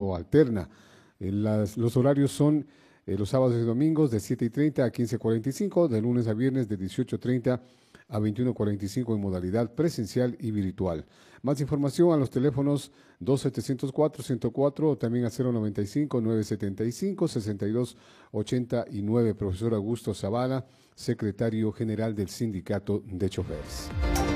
o alterna. Los horarios son los sábados y domingos de 7:30 a 15:45, de lunes a viernes de 18:30 a 21:45 en modalidad presencial y virtual. Más información a los teléfonos 2704-104 o también a 095-975-6289. Profesor Augusto Zavala, secretario general del Sindicato de Choferes.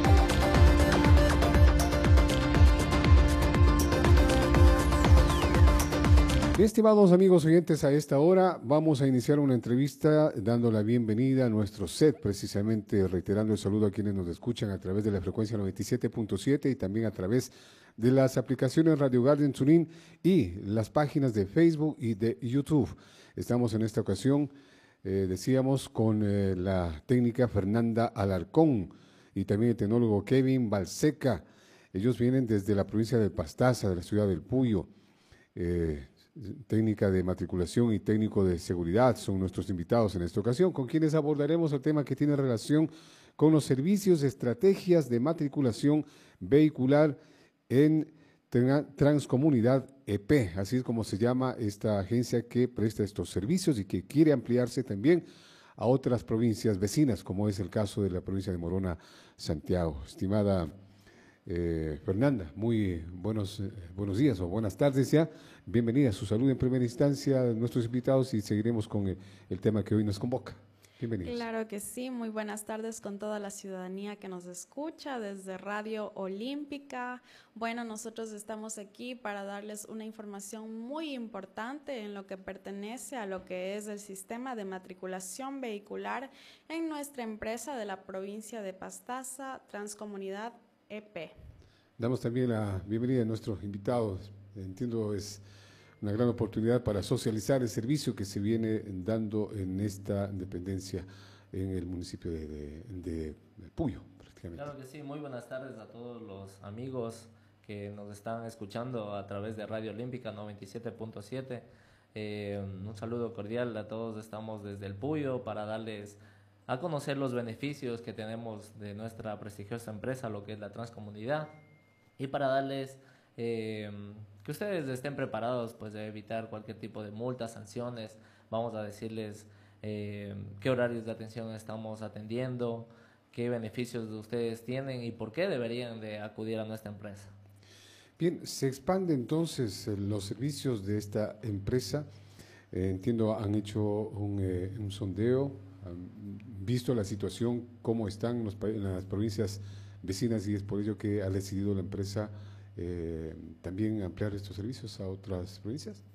Bien, estimados amigos oyentes, a esta hora vamos a iniciar una entrevista dando la bienvenida a nuestro set, precisamente reiterando el saludo a quienes nos escuchan a través de la frecuencia 97.7 y también a través de las aplicaciones Radio Garden, TuneIn y las páginas de Facebook y de YouTube. Estamos en esta ocasión, decíamos, con la técnica Fernanda Alarcón y también el tecnólogo Kevin Balseca. Ellos vienen desde la provincia de Pastaza, de la ciudad del Puyo. Técnica de matriculación y técnico de seguridad son nuestros invitados en esta ocasión, con quienes abordaremos el tema que tiene relación con los servicios, estrategias de matriculación vehicular en Transcomunidad EP, así es como se llama esta agencia que presta estos servicios y que quiere ampliarse también a otras provincias vecinas, como es el caso de la provincia de Morona, Santiago. Estimada Fernanda, muy buenos días o buenas tardes ya. Bienvenida, su salud en primera instancia a nuestros invitados y seguiremos con el tema que hoy nos convoca. Bienvenidos. Claro que sí, muy buenas tardes con toda la ciudadanía que nos escucha desde Radio Olímpica. Bueno, nosotros estamos aquí para darles una información muy importante en lo que pertenece a lo que es el sistema de matriculación vehicular en nuestra empresa de la provincia de Pastaza, Transcomunidad EP. Damos también la bienvenida a nuestros invitados. Entiendo es una gran oportunidad para socializar el servicio que se viene dando en esta dependencia en el municipio de Puyo, prácticamente. Claro que sí, muy buenas tardes a todos los amigos que nos están escuchando a través de Radio Olímpica 97.7. Un saludo cordial a todos, estamos desde el Puyo para darles a conocer los beneficios que tenemos de nuestra prestigiosa empresa, lo que es la Transcomunidad, y para darles que ustedes estén preparados pues de evitar cualquier tipo de multas, sanciones. Vamos a decirles qué horarios de atención estamos atendiendo, qué beneficios ustedes tienen y por qué deberían de acudir a nuestra empresa. Bien, se expande entonces los servicios de esta empresa. Entiendo, han hecho un sondeo, han visto la situación, cómo están en las provincias vecinas y es por ello que ha decidido la empresa también ampliar estos servicios a otras provincias.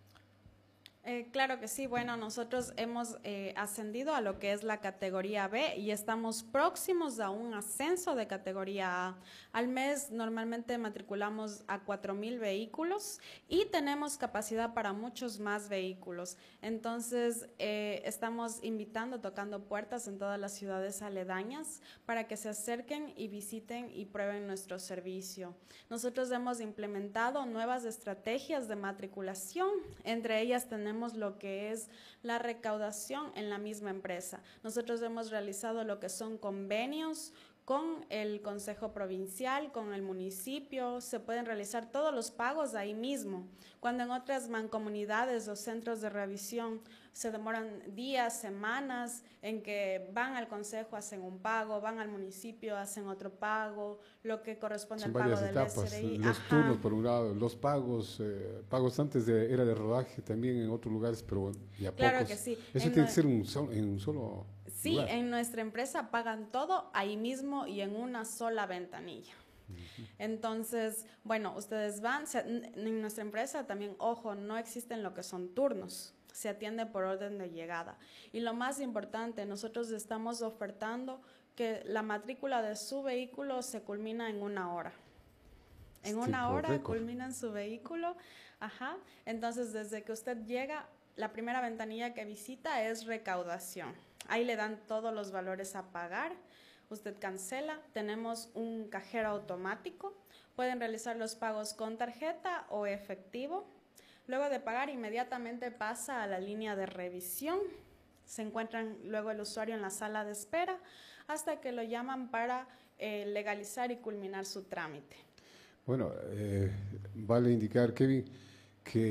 Claro que sí, bueno, nosotros hemos ascendido a lo que es la categoría B y estamos próximos a un ascenso de categoría A. Al mes normalmente matriculamos a 4,000 vehículos y tenemos capacidad para muchos más vehículos. Entonces, estamos invitando, tocando puertas en todas las ciudades aledañas para que se acerquen y visiten y prueben nuestro servicio. Nosotros hemos implementado nuevas estrategias de matriculación, entre ellas tenemos lo que es la recaudación en la misma empresa. Nosotros hemos realizado lo que son convenios con el Consejo Provincial, con el municipio, se pueden realizar todos los pagos ahí mismo, cuando en otras mancomunidades o centros de revisión se demoran días, semanas, en que van al consejo, hacen un pago, van al municipio, hacen otro pago, lo que corresponde al pago del SRI. Los turnos por un lado, los pagos antes era de rodaje también en otros lugares, pero ya claro pocos. Que sí. Eso tiene que ser en un solo Sí, lugar. En nuestra empresa pagan todo ahí mismo y en una sola ventanilla. Entonces, bueno, ustedes van, en nuestra empresa también, ojo, no existen lo que son turnos, se atiende por orden de llegada. Y lo más importante, nosotros estamos ofertando que la matrícula de su vehículo se culmina en 1 hora. En 1 hora culminan su vehículo, ajá. Entonces, desde que usted llega, la primera ventanilla que visita es recaudación. Ahí le dan todos los valores a pagar. Usted cancela, tenemos un cajero automático, pueden realizar los pagos con tarjeta o efectivo. Luego de pagar, inmediatamente pasa a la línea de revisión. Se encuentran luego el usuario en la sala de espera hasta que lo llaman para legalizar y culminar su trámite. Bueno, vale indicar, Kevin, que